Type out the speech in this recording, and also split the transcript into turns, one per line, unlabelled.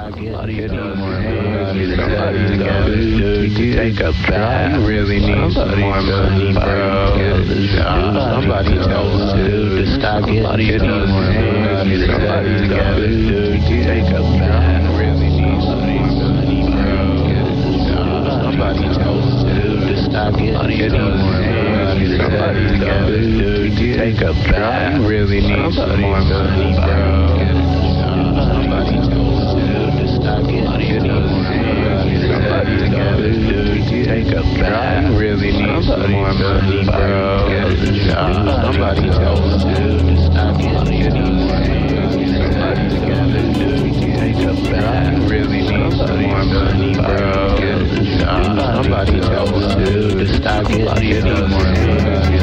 getting more money. Somebody's got to take a bath. You really need some more money, bro. Somebody tell us to stop getting more money. Somebody's got to take a bath. Really need some more money, bro. Somebody tell us to stop getting more money. Somebody's got to take a bath. You really need some more money, bro. Somebody tell us to stop getting more money. Somebody's got to take a bath. You really need some more money, bro. Somebody tell us to stop getting more money. Somebody's got to take a bath. You really need some more money, bro. Somebody tell us to stop getting more money.